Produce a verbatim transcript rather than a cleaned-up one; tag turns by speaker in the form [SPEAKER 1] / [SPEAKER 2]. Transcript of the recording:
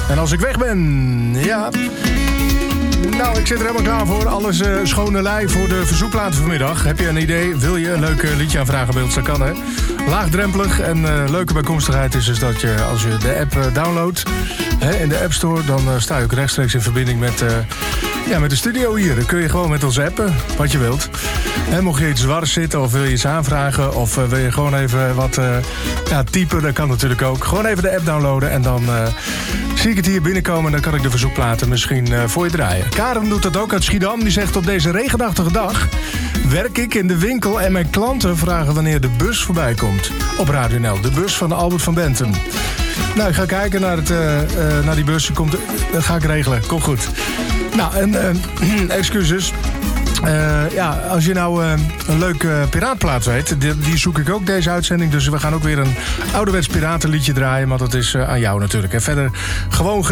[SPEAKER 1] En als ik weg ben, ja... Nou, ik zit er helemaal klaar voor. Alles uh, schone lei voor de verzoekplaten vanmiddag. Heb je een idee? Wil je een leuk uh, liedje aanvragen beeld? Dat kan, hè? Laagdrempelig. En uh, leuke bijkomstigheid is dus dat je, als je de app uh, downloadt... Hè, in de App Store, dan uh, sta je ook rechtstreeks in verbinding met, uh, ja, met de studio hier. Dan kun je gewoon met ons appen, wat je wilt. Hè, mocht je iets dwars zitten of wil je iets aanvragen... of uh, wil je gewoon even wat uh, ja, typen, dat kan natuurlijk ook. Gewoon even de app downloaden en dan... Uh, zie ik het hier binnenkomen en dan kan ik de verzoekplaten misschien uh, voor je draaien. Karen doet dat ook uit Schiedam. Die zegt op deze regenachtige dag... werk ik in de winkel en mijn klanten vragen wanneer de bus voorbij komt. Op Radio N L, de bus van Albert van Bentum. Nou, ik ga kijken naar, het, uh, uh, naar die bus. Komt, dat ga ik regelen. Komt goed. Nou, en uh, excuses. Uh, ja, als je nou uh, een leuk uh, piraatplaat weet, die, die zoek ik ook deze uitzending. Dus we gaan ook weer een ouderwets piratenliedje draaien. Maar dat is uh, aan jou natuurlijk. En verder gewoon...